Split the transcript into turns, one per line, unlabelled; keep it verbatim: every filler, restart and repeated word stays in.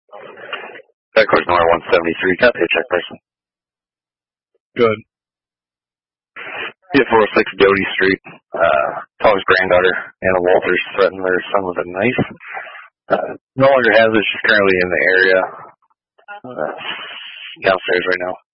That course number one seventy-three, got the check person.
Good.
Yeah, four oh six Doty Street. Uh, Tom's granddaughter, Anna Walters, threatened their son with a knife. Uh, no longer has it. She's currently in the area. Uh, downstairs right now.